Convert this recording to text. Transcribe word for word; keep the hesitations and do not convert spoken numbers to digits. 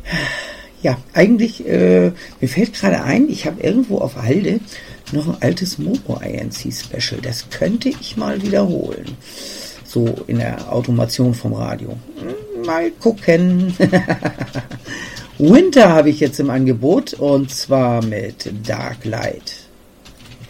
Ja, eigentlich, äh, mir fällt gerade ein, ich habe irgendwo auf Halde noch ein altes Moto I N C Special. Das könnte ich mal wiederholen. So in der Automation vom Radio. Mal gucken. Winter habe ich jetzt im Angebot und zwar mit Dark Light.